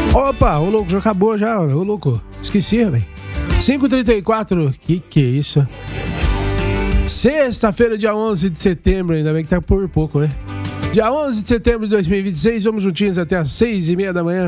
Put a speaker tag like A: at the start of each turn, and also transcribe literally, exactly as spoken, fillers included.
A: Opa, ô louco, já acabou já, ô louco. Esqueci, velho. cinco e trinta e quatro, que que é isso? Sexta-feira, dia onze de setembro, ainda bem que tá por pouco, né? Dia onze de setembro de dois mil e vinte e seis, vamos juntinhos até às seis e meia da manhã.